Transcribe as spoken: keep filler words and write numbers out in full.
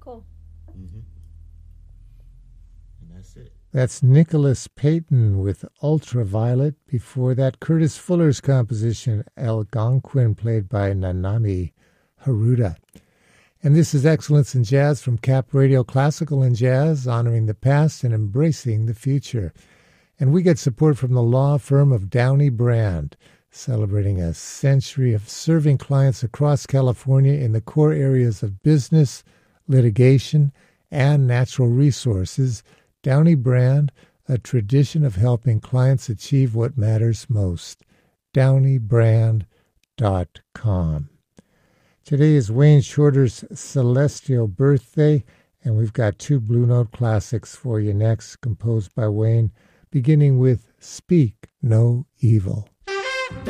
Cool. Mm-hmm. And that's it. That's Nicholas Payton with Ultraviolet. Before that, Curtis Fuller's composition, Algonquin, played by Nanami Haruta. And this is Excellence in Jazz from Cap Radio, Classical and Jazz, honoring the past and embracing the future. And we get support from the law firm of Downey Brand, celebrating a century of serving clients across California in the core areas of business, litigation, and natural resources. Downey Brand, a tradition of helping clients achieve what matters most. downey brand dot com. Today is Wayne Shorter's celestial birthday, and we've got two Blue Note classics for you next, composed by Wayne, beginning with Speak No Evil.